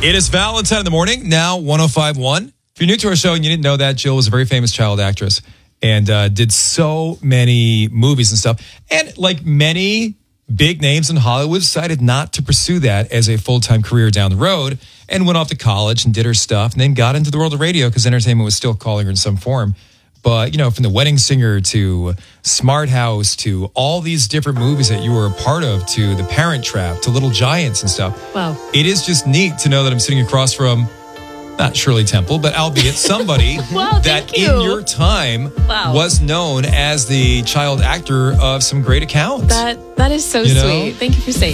It is Valentine in the morning, now 105.1. If you're new to our show and you didn't know that, Jill was a very famous child actress and did so many movies and stuff. And like many big names in Hollywood, decided not to pursue that as a full-time career down the road and went off to college and did her stuff and then got into the world of radio because entertainment was still calling her in some form. But, you know, from The Wedding Singer to Smart House to all these different movies that you were a part of to The Parent Trap to Little Giants and stuff. Wow. It is just neat to know that I'm sitting across from, not Shirley Temple, but albeit somebody Wow, that thank you. in your time Wow. was known as the child actor of some great accounts. That is so You know? sweet. Thank you for saying